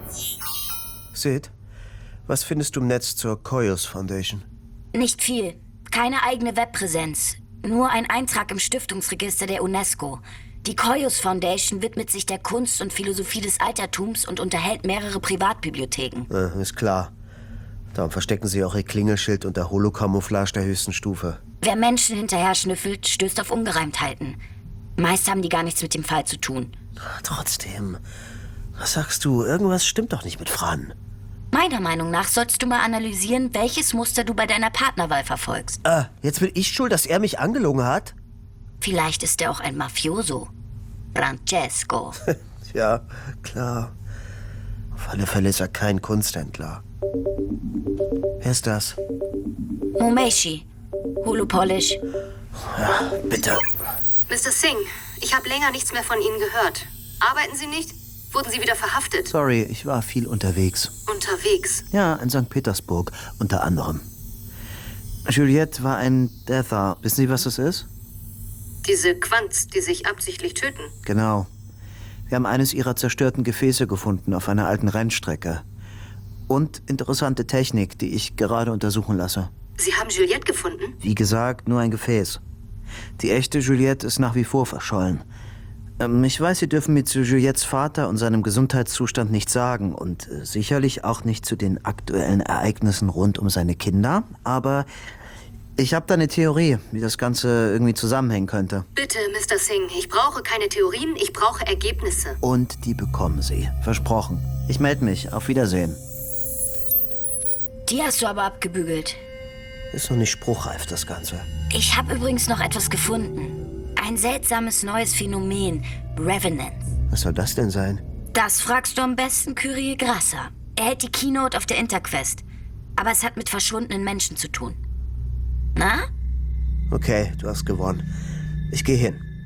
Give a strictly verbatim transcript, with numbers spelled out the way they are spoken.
Sid, was findest du im Netz zur Koios Foundation? Nicht viel. Keine eigene Webpräsenz. Nur ein Eintrag im Stiftungsregister der UNESCO. Die Koios Foundation widmet sich der Kunst und Philosophie des Altertums und unterhält mehrere Privatbibliotheken. Äh, ist klar. Darum verstecken sie auch ihr Klingelschild unter Holocamouflage der höchsten Stufe. Wer Menschen hinterher schnüffelt, stößt auf Ungereimtheiten. Meist haben die gar nichts mit dem Fall zu tun. Trotzdem, was sagst du? Irgendwas stimmt doch nicht mit Fran. Meiner Meinung nach solltest du mal analysieren, welches Muster du bei deiner Partnerwahl verfolgst. Ah, jetzt bin ich schuld, dass er mich angelogen hat? Vielleicht ist er auch ein Mafioso. Francesco. Ja, klar. Auf alle Fälle ist er kein Kunsthändler. Wer ist das? Momeshi. Holopolish. Ja, bitte. Mister Singh, ich habe länger nichts mehr von Ihnen gehört. Arbeiten Sie nicht? Wurden Sie wieder verhaftet? Sorry, ich war viel unterwegs. Unterwegs? Ja, in Sankt Petersburg, unter anderem. Juliette war ein Deather. Wissen Sie, was das ist? Diese Quants, die sich absichtlich töten. Genau. Wir haben eines ihrer zerstörten Gefäße gefunden auf einer alten Rennstrecke. Und interessante Technik, die ich gerade untersuchen lasse. Sie haben Juliette gefunden? Wie gesagt, nur ein Gefäß. Die echte Juliette ist nach wie vor verschollen. Ähm, ich weiß, Sie dürfen mir zu Juliettes Vater und seinem Gesundheitszustand nichts sagen und äh, sicherlich auch nicht zu den aktuellen Ereignissen rund um seine Kinder, aber ich habe da eine Theorie, wie das Ganze irgendwie zusammenhängen könnte. Bitte, Mister Singh, ich brauche keine Theorien, ich brauche Ergebnisse. Und die bekommen Sie. Versprochen. Ich melde mich. Auf Wiedersehen. Die hast du aber abgebügelt. Ist noch nicht spruchreif, das Ganze. Ich habe übrigens noch etwas gefunden. Ein seltsames neues Phänomen. Revenants. Was soll das denn sein? Das fragst du am besten Kyrie Grasser. Er hält die Keynote auf der Interquest. Aber es hat mit verschwundenen Menschen zu tun. Na? Okay, du hast gewonnen. Ich gehe hin.